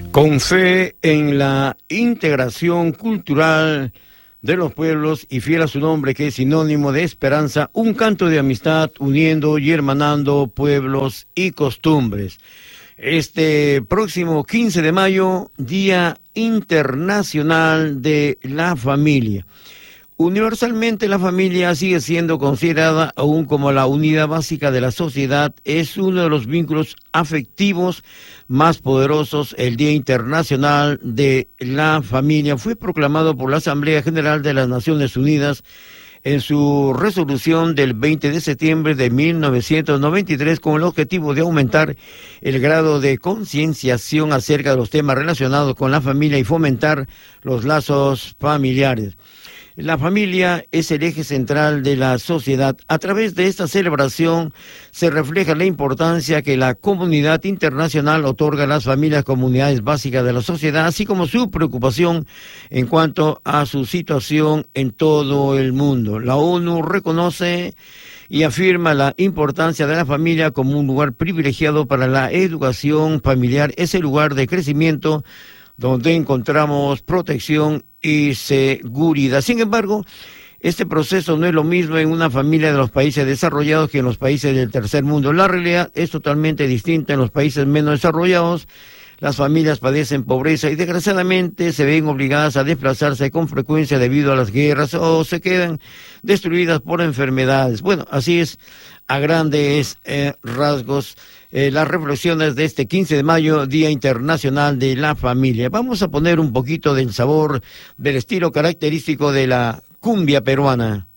Con fe en la integración cultural de los pueblos y fiel a su nombre, que es sinónimo de esperanza, un canto de amistad uniendo y hermanando pueblos y costumbres. Este próximo 15 de mayo, Día Internacional de la Familia. Universalmente, la familia sigue siendo considerada aún como la unidad básica de la sociedad. Es uno de los vínculos afectivos más poderosos. El Día Internacional de la Familia fue proclamado por la Asamblea General de las Naciones Unidas en su resolución del 20 de septiembre de 1993 con el objetivo de aumentar el grado de concienciación acerca de los temas relacionados con la familia y fomentar los lazos familiares. La familia es el eje central de la sociedad. A través de esta celebración se refleja la importancia que la comunidad internacional otorga a las familias, comunidades básicas de la sociedad, así como su preocupación en cuanto a su situación en todo el mundo. La ONU reconoce y afirma la importancia de la familia como un lugar privilegiado para la educación familiar. Es el lugar de crecimiento donde encontramos protección y seguridad. Sin embargo, este proceso no es lo mismo en una familia de los países desarrollados que en los países del tercer mundo. La realidad es totalmente distinta. En los países menos desarrollados, las familias padecen pobreza y desgraciadamente se ven obligadas a desplazarse con frecuencia debido a las guerras o se quedan destruidas por enfermedades. Bueno, así es a grandes rasgos las reflexiones de este 15 de mayo, Día Internacional de la Familia. Vamos a poner un poquito del sabor del estilo característico de la cumbia peruana.